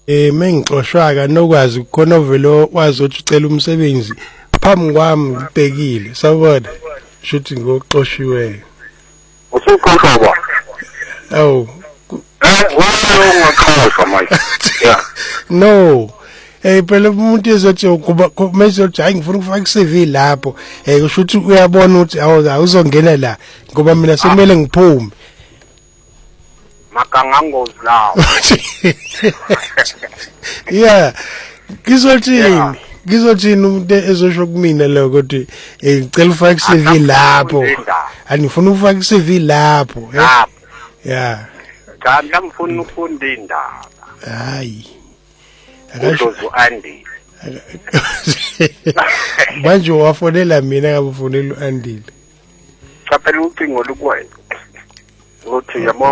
Mengixoshwa kanokwazi khona velo wazi ukuthi ucela umsebenzi phambi kwami ubhekile sabona shuthi ngoxoshiwe usuqoshwa ba awu wena ungaqoshwa manje yeah no phela umuntu ezothi kuba mezothi hayi ngifuna ukufaka iCV lapho kusho ukuthi uyabona ukuthi awuzongena la ngoba mina sekumele ngiphume makangangozi lawo yeah Gizothini umuntu ezosho kumina lo ukuthi ngicela ufake iCV lapho anifuna ufake iCV lapho yeah cha ngifuna ukufunda indaba hayi akasho Andi manje wafonela mina ngabufonela uAndile cha phela ucingo lukwena uthi yabo